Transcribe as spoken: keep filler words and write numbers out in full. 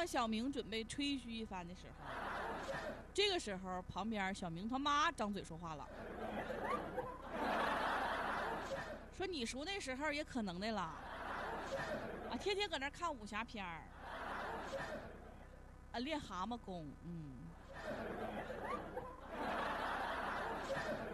当小明准备吹嘘一番的时候，这个时候旁边小明他妈张嘴说话了，说你叔那时候也可能的了，啊，天天搁那看武侠片儿，啊，练蛤蟆功，嗯。